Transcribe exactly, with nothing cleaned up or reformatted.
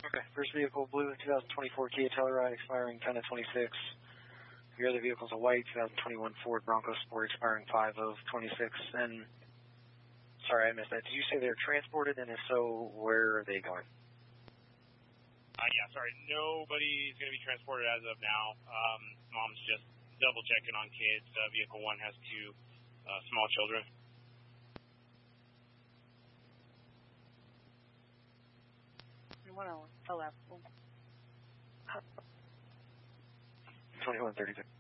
Okay. First vehicle, blue, twenty twenty-four Kia Telluride, expiring ten of twenty-six. Your other vehicle's a white, twenty twenty-one Ford Bronco Sport, expiring five of twenty-six. And, sorry, I missed that. Did you say they're transported, and if so, where are they going? Uh, yeah, sorry, nobody's going to be transported as of now. Um, mom's just double-checking on kids. Uh, vehicle one has two uh, small children. One hour. The last one. twenty-one thirty-two.